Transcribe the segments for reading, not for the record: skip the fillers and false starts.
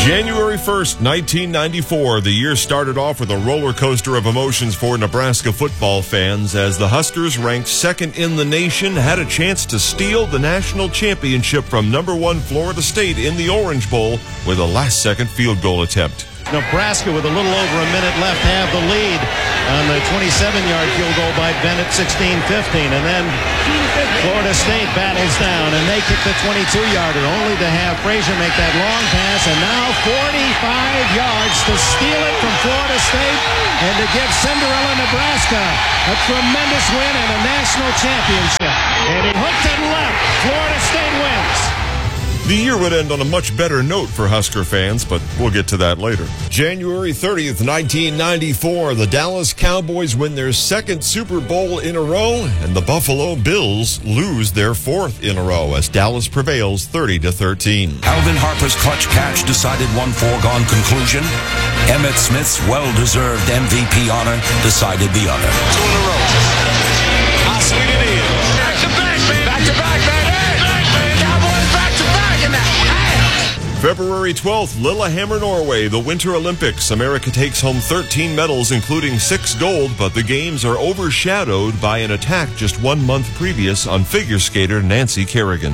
January 1st, 1994, the year started off with a roller coaster of emotions for Nebraska football fans as the Huskers, ranked second in the nation, had a chance to steal the national championship from number 1 Florida State in the Orange Bowl with a last-second field goal attempt. Nebraska, with a little over a minute left, have the lead on the 27-yard field goal by Bennett, 16-15. And then Florida State battles down, and they kick the 22-yarder, only to have Frazier make that long pass, and now 45 yards to steal it from Florida State and to give Cinderella Nebraska a tremendous win and a national championship. And he hooked it left. Florida State wins. The year would end on a much better note for Husker fans, but we'll get to that later. January 30th, 1994, the Dallas Cowboys win their second Super Bowl in a row, and the Buffalo Bills lose their fourth in a row as Dallas prevails 30-13. Alvin Harper's clutch catch decided one foregone conclusion. Emmitt Smith's well-deserved MVP honor decided the other. 2 in a row. How sweet it is. Back to back, baby. Back to back, baby. February 12th, Lillehammer, Norway, the Winter Olympics. America takes home 13 medals, including 6 gold, but the games are overshadowed by an attack just 1 month previous on figure skater Nancy Kerrigan.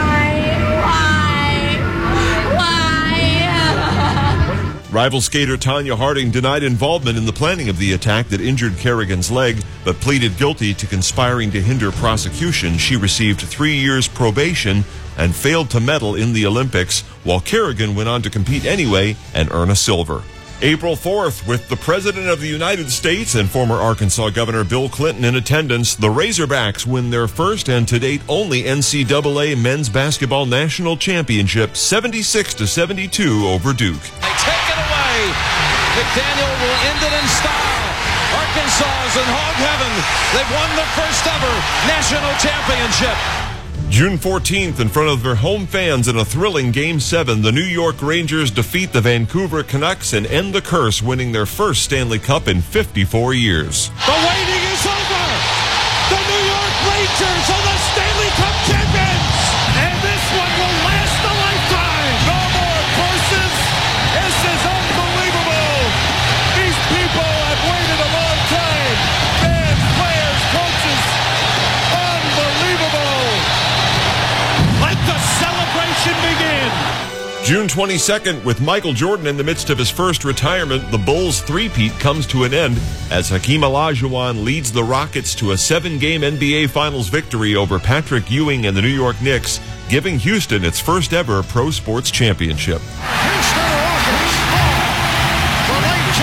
Why? Rival skater Tanya Harding denied involvement in the planning of the attack that injured Kerrigan's leg, but pleaded guilty to conspiring to hinder prosecution. She received 3 years probation and failed to medal in the Olympics, while Kerrigan went on to compete anyway and earn a silver. April 4th, with the President of the United States and former Arkansas Governor Bill Clinton in attendance, the Razorbacks win their first and to date only NCAA men's basketball national championship, 76-72 over Duke. They take it away. McDaniel will end it in style. Arkansas is in hog heaven. They've won the first ever national championship. June 14th, in front of their home fans in a thrilling Game 7, the New York Rangers defeat the Vancouver Canucks and end the curse, winning their first Stanley Cup in 54 years. The waiting is over. The New York Rangers are the Stanley Cup champions. And this one will last a lifetime. No more curses. This is unbelievable. These people have waited a long time. Fans, players, coaches. Unbelievable. Let the celebration begin. June 22nd, with Michael Jordan in the midst of his first retirement, the Bulls' three-peat comes to an end as Hakeem Olajuwon leads the Rockets to a 7-game NBA Finals victory over Patrick Ewing and the New York Knicks, giving Houston its first ever pro sports championship. Houston Rockets the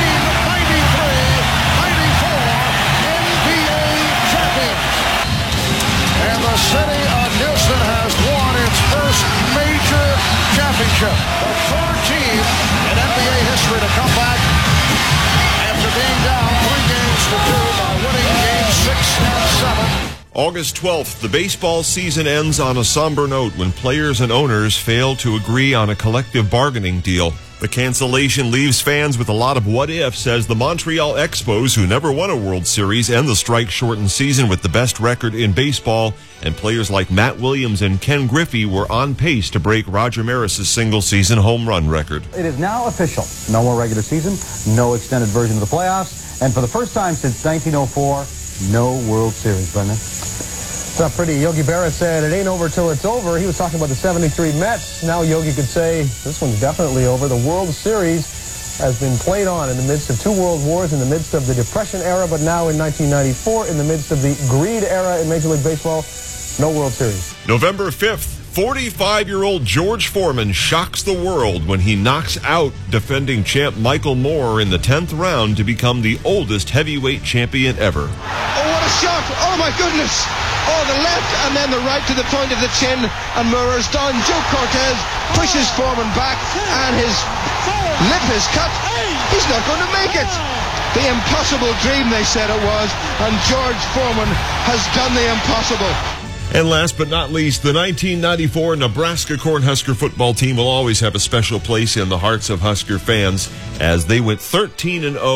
1993-94 NBA champions. And the city of Houston has won its first major championship. The third team in NBA history to come back after being down 3 games to 2 by winning games 6 and 7. August 12th, the baseball season ends on a somber note when players and owners fail to agree on a collective bargaining deal. The cancellation leaves fans with a lot of what-ifs as the Montreal Expos, who never won a World Series, end the strike-shortened season with the best record in baseball, and players like Matt Williams and Ken Griffey were on pace to break Roger Maris's single-season home run record. It is now official. No more regular season, no extended version of the playoffs, and for the first time since 1904, no World Series, Brendan. It's not pretty. Yogi Berra said it ain't over till it's over. He was talking about the 73 Mets. Now Yogi could say this one's definitely over. The World Series has been played on in the midst of 2 world wars, in the midst of the Depression era, but now in 1994, in the midst of the greed era in Major League Baseball, no World Series. November 5th, 45-year-old George Foreman shocks the world when he knocks out defending champ Michael Moore in the 10th round to become the oldest heavyweight champion ever. Oh, what a shot! Oh, my goodness! Oh, the left and then the right to the point of the chin, and Moore is done. Joe Cortez pushes Foreman back, and his lip is cut. He's not going to make it. The impossible dream, they said it was, and George Foreman has done the impossible. And last but not least, the 1994 Nebraska Cornhusker football team will always have a special place in the hearts of Husker fans as they went 13-0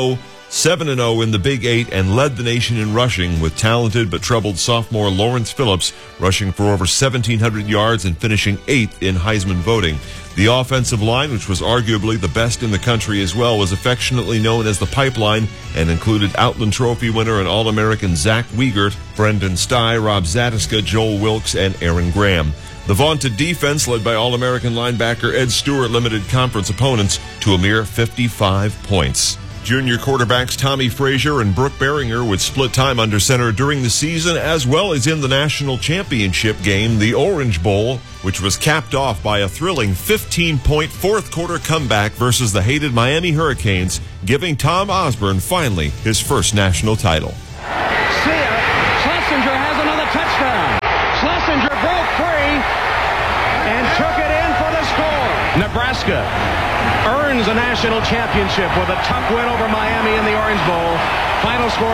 7-0 in the Big Eight, and led the nation in rushing with talented but troubled sophomore Lawrence Phillips rushing for over 1,700 yards and finishing 8th in Heisman voting. The offensive line, which was arguably the best in the country as well, was affectionately known as the Pipeline and included Outland Trophy winner and All-American Zach Wiegert, Brendan Stye, Rob Zatiska, Joel Wilkes, and Aaron Graham. The vaunted defense, led by All-American linebacker Ed Stewart, limited conference opponents to a mere 55 points. Junior quarterbacks Tommy Frazier and Brooke Beringer would split time under center during the season, as well as in the national championship game, the Orange Bowl, which was capped off by a thrilling 15-point fourth-quarter comeback versus the hated Miami Hurricanes, giving Tom Osborne finally his first national title. Schlesinger has another touchdown. Schlesinger broke free and took it in for the score. Nebraska earns a national championship with a tough win over Miami in the Orange Bowl. Final score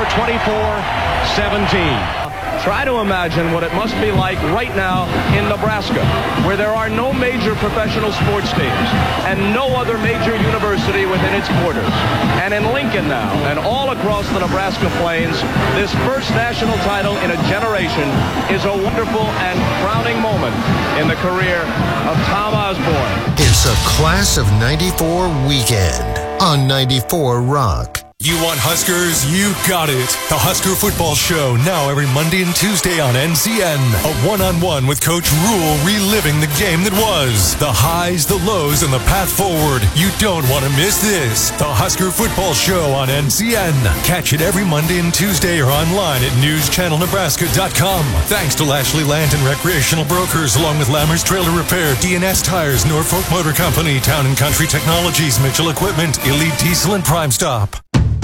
24-17. Try to imagine what it must be like right now in Nebraska, where there are no major professional sports teams and no other major university within its borders. And in Lincoln now, and all across the Nebraska plains, this first national title in a generation is a wonderful and crowning moment in the career of Tom Osborne. It's a Class of 94 weekend on 94 Rock. You want Huskers? You got it. The Husker Football Show, now every Monday and Tuesday on NCN. A one-on-one with Coach Rule, reliving the game that was. The highs, the lows, and the path forward. You don't want to miss this. The Husker Football Show on NCN. Catch it every Monday and Tuesday or online at newschannelnebraska.com. Thanks to Lashley Land and Recreational Brokers, along with Lammers Trailer Repair, DNS Tires, Norfolk Motor Company, Town & Country Technologies, Mitchell Equipment, Elite Diesel, and Prime Stop.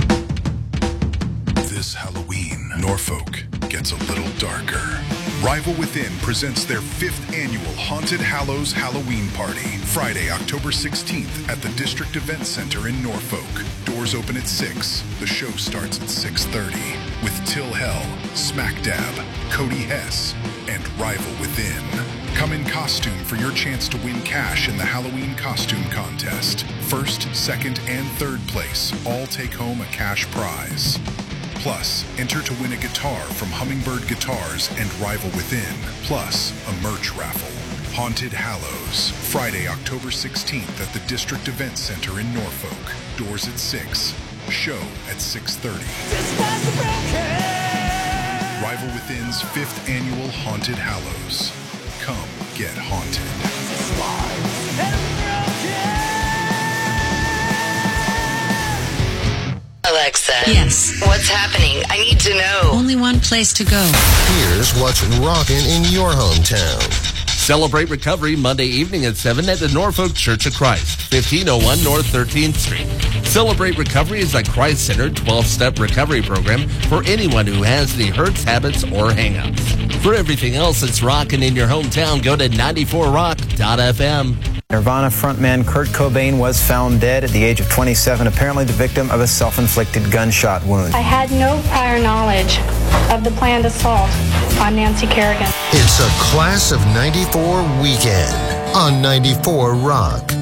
This Halloween, Norfolk gets a little darker. Rival Within presents their 5th annual Haunted Hallows Halloween Party, Friday, October 16th at the District Event Center in Norfolk. Doors open at 6. The show starts at 6:30 with Till Hell, Smack Dab, Cody Hess, and Rival Within. Come in costume for your chance to win cash in the Halloween costume contest. First, second, and third place all take home a cash prize. Plus, enter to win a guitar from Hummingbird Guitars and Rival Within, plus a merch raffle. Haunted Hallows, Friday, October 16th at the District Event Center in Norfolk. Doors at 6. Show at 6:30. Rival Within's 5th annual Haunted Hallows. Come get haunted. Alexa. Yes. What's happening? I need to know. Only one place to go. Here's what's rocking in your hometown. Celebrate Recovery Monday evening at 7 at the Norfolk Church of Christ, 1501 North 13th Street. Celebrate Recovery is a Christ-centered 12-step recovery program for anyone who has any hurts, habits, or hang-ups. For everything else that's rocking in your hometown, go to 94rock.fm. Nirvana frontman Kurt Cobain was found dead at the age of 27, apparently the victim of a self-inflicted gunshot wound. I had no prior knowledge of the planned assault on Nancy Kerrigan. It's a Class of 94 weekend on 94 Rock.